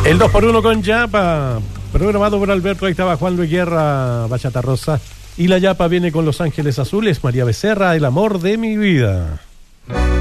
El 2x1 con Yapa, programado por Alberto. Ahí estaba Juan Luis Guerra, Bachata Rosa. Y la Yapa viene con Los Ángeles Azules, María Becerra, El amor de mi vida.